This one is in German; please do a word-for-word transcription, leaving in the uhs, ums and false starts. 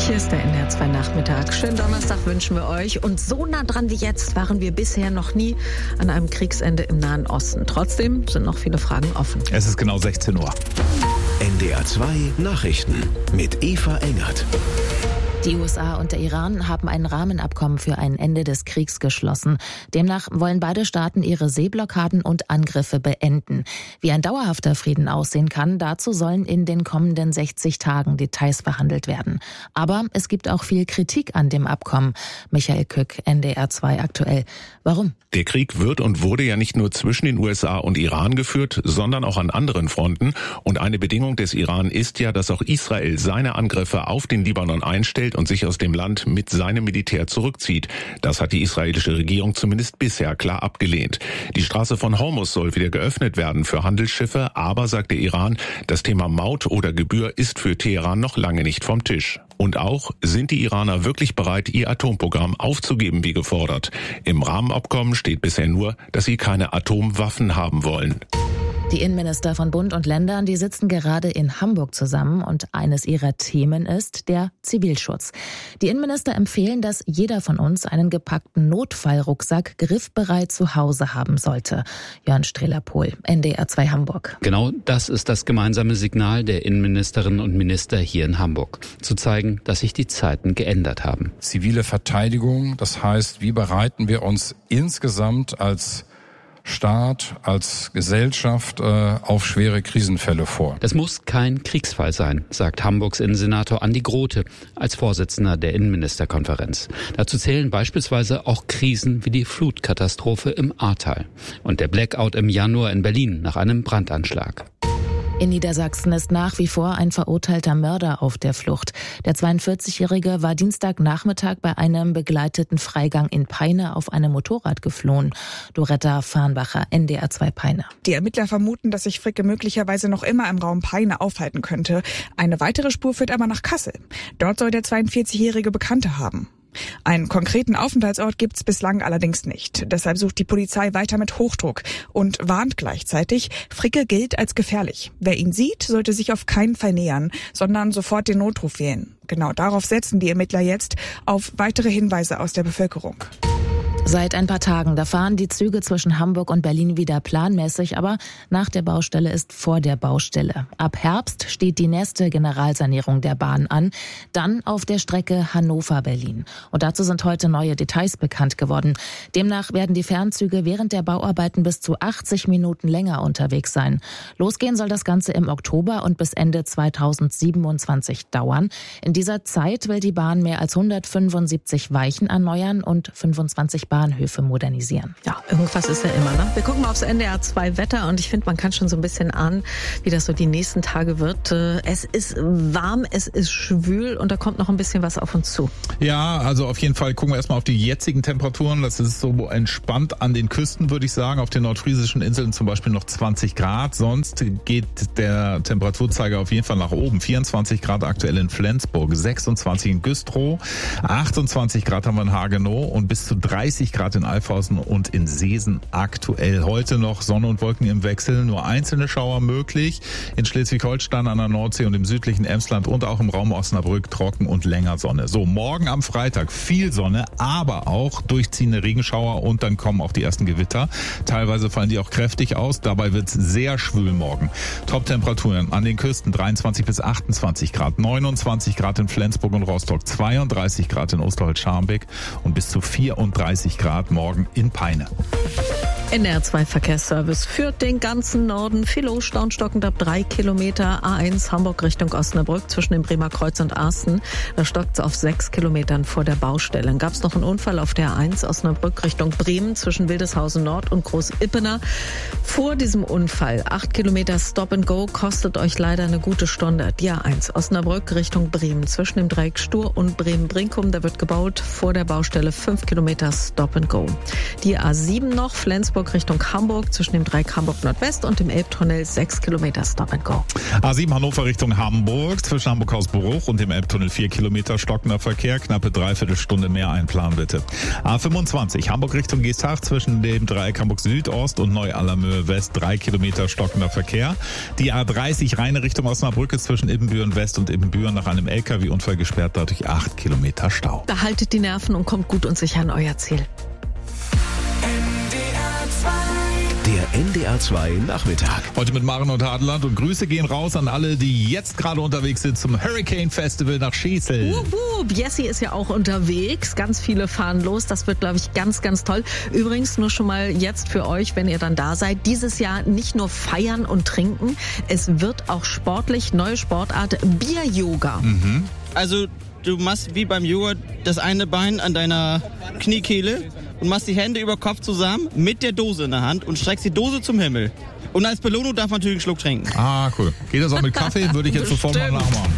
Hier ist der N D R zwei Nachmittag. Schönen Donnerstag wünschen wir euch. Und so nah dran wie jetzt waren wir bisher noch nie an einem Kriegsende im Nahen Osten. Trotzdem sind noch viele Fragen offen. Es ist genau sechzehn Uhr. N D R zwei Nachrichten mit Eva Engert. Die U S A und der Iran haben ein Rahmenabkommen für ein Ende des Kriegs geschlossen. Demnach wollen beide Staaten ihre Seeblockaden und Angriffe beenden. Wie ein dauerhafter Frieden aussehen kann, dazu sollen in den kommenden sechzig Tagen Details verhandelt werden. Aber es gibt auch viel Kritik an dem Abkommen. Michael Kück, N D R zwei aktuell. Warum? Der Krieg wird und wurde ja nicht nur zwischen den U S A und Iran geführt, sondern auch an anderen Fronten. Und eine Bedingung des Iran ist ja, dass auch Israel seine Angriffe auf den Libanon einstellt und sich aus dem Land mit seinem Militär zurückzieht. Das hat die israelische Regierung zumindest bisher klar abgelehnt. Die Straße von Hormuz soll wieder geöffnet werden für Handelsschiffe, aber, sagt der Iran, das Thema Maut oder Gebühr ist für Teheran noch lange nicht vom Tisch. Und auch, sind die Iraner wirklich bereit, ihr Atomprogramm aufzugeben, wie gefordert? Im Rahmenabkommen steht bisher nur, dass sie keine Atomwaffen haben wollen. Die Innenminister von Bund und Ländern, die sitzen gerade in Hamburg zusammen und eines ihrer Themen ist der Zivilschutz. Die Innenminister empfehlen, dass jeder von uns einen gepackten Notfallrucksack griffbereit zu Hause haben sollte. Jörn Strehler-Pohl, N D R zwei Hamburg. Genau das ist das gemeinsame Signal der Innenministerinnen und Minister hier in Hamburg. Zu zeigen, dass sich die Zeiten geändert haben. Zivile Verteidigung, das heißt, wie bereiten wir uns insgesamt als Staat, als Gesellschaft äh, auf schwere Krisenfälle vor. Das muss kein Kriegsfall sein, sagt Hamburgs Innensenator Andi Grote als Vorsitzender der Innenministerkonferenz. Dazu zählen beispielsweise auch Krisen wie die Flutkatastrophe im Ahrtal und der Blackout im Januar in Berlin nach einem Brandanschlag. In Niedersachsen ist nach wie vor ein verurteilter Mörder auf der Flucht. Der zweiundvierzigjährige war Dienstagnachmittag bei einem begleiteten Freigang in Peine auf einem Motorrad geflohen. Doretta Farnbacher, N D R zwei Peine. Die Ermittler vermuten, dass sich Fricke möglicherweise noch immer im Raum Peine aufhalten könnte. Eine weitere Spur führt aber nach Kassel. Dort soll der zweiundvierzigjährige Bekannte haben. Einen konkreten Aufenthaltsort gibt's bislang allerdings nicht. Deshalb sucht die Polizei weiter mit Hochdruck und warnt gleichzeitig, Fricke gilt als gefährlich. Wer ihn sieht, sollte sich auf keinen Fall nähern, sondern sofort den Notruf wählen. Genau darauf setzen die Ermittler jetzt, auf weitere Hinweise aus der Bevölkerung. Seit ein paar Tagen, da fahren die Züge zwischen Hamburg und Berlin wieder planmäßig, aber nach der Baustelle ist vor der Baustelle. Ab Herbst steht die nächste Generalsanierung der Bahn an, dann auf der Strecke Hannover-Berlin. Und dazu sind heute neue Details bekannt geworden. Demnach werden die Fernzüge während der Bauarbeiten bis zu achtzig Minuten länger unterwegs sein. Losgehen soll das Ganze im Oktober und bis Ende zweitausendsiebenundzwanzig dauern. In dieser Zeit will die Bahn mehr als hundertfünfundsiebzig Weichen erneuern und fünfundzwanzig Bahnhöfe modernisieren. Ja, irgendwas ist ja immer, ne? Wir gucken mal aufs N D R zwei Wetter und ich finde, man kann schon so ein bisschen ahnen, wie das so die nächsten Tage wird. Es ist warm, es ist schwül und da kommt noch ein bisschen was auf uns zu. Ja, also auf jeden Fall gucken wir erstmal auf die jetzigen Temperaturen. Das ist so entspannt an den Küsten, würde ich sagen. Auf den nordfriesischen Inseln zum Beispiel noch zwanzig Grad. Sonst geht der Temperaturzeiger auf jeden Fall nach oben. vierundzwanzig Grad aktuell in Flensburg, sechsundzwanzig in Güstrow, achtundzwanzig Grad haben wir in Hagenow und bis zu dreißig Grad in Alfhausen und in Seesen aktuell. Heute noch Sonne und Wolken im Wechsel, nur einzelne Schauer möglich. In Schleswig-Holstein, an der Nordsee und im südlichen Emsland und auch im Raum Osnabrück trocken und länger Sonne. So, morgen am Freitag viel Sonne, aber auch durchziehende Regenschauer und dann kommen auch die ersten Gewitter. Teilweise fallen die auch kräftig aus. Dabei wird es sehr schwül morgen. Top-Temperaturen an den Küsten dreiundzwanzig bis achtundzwanzig Grad, neunundzwanzig Grad in Flensburg und Rostock, zweiunddreißig Grad in Osterholz-Scharmbeck und bis zu vierunddreißig Grad morgen in Peine. N D R zwei Verkehrsservice führt den ganzen Norden. Viel los, staunstockend ab drei Kilometer. A eins Hamburg Richtung Osnabrück zwischen dem Bremer Kreuz und Arsten. Da stockt es auf sechs Kilometern vor der Baustelle. Dann gab es noch einen Unfall auf der A eins Osnabrück Richtung Bremen zwischen Wildeshausen Nord und Groß-Ippener. Vor diesem Unfall acht Kilometer Stop and Go kostet euch leider eine gute Stunde. Die A eins Osnabrück Richtung Bremen zwischen dem Dreieck Stur und Bremen-Brinkum. Da wird gebaut vor der Baustelle fünf Kilometer Stop and Go. Die A sieben noch Flensburg Augsburg Richtung Hamburg zwischen dem Dreieck Hamburg Nordwest und dem Elbtunnel sechs Kilometer Stop and Go. A sieben Hannover Richtung Hamburg zwischen Hamburg-Hausbruch und dem Elbtunnel vier Kilometer stockender Verkehr. Knappe Dreiviertelstunde mehr einplanen bitte. A fünfundzwanzig Hamburg Richtung Geesthacht zwischen dem Dreieck Hamburg Südost und Neu-Allermöhe West drei Kilometer stockender Verkehr. Die A dreißig Rheine Richtung Osnabrück ist zwischen Ibbenbüren West und Ibbenbüren nach einem L K W-Unfall gesperrt, dadurch acht Kilometer Stau. Da haltet die Nerven und kommt gut und sicher an euer Ziel. Der N D R zwei Nachmittag. Heute mit Maren und Hadeland und Grüße gehen raus an alle, die jetzt gerade unterwegs sind zum Hurricane Festival nach Schesel. Wup, wup. Jessie ist ja auch unterwegs. Ganz viele fahren los. Das wird, glaube ich, ganz, ganz toll. Übrigens nur schon mal jetzt für euch, wenn ihr dann da seid, dieses Jahr nicht nur feiern und trinken. Es wird auch sportlich, neue Sportart, Bier-Yoga. Mhm. Also du machst wie beim Yoga das eine Bein an deiner Kniekehle und machst die Hände über Kopf zusammen mit der Dose in der Hand und streckst die Dose zum Himmel. Und als Belohnung darf man natürlich einen Schluck trinken. Ah, cool. Geht das auch mit Kaffee? Würde ich jetzt sofort mal nachmachen.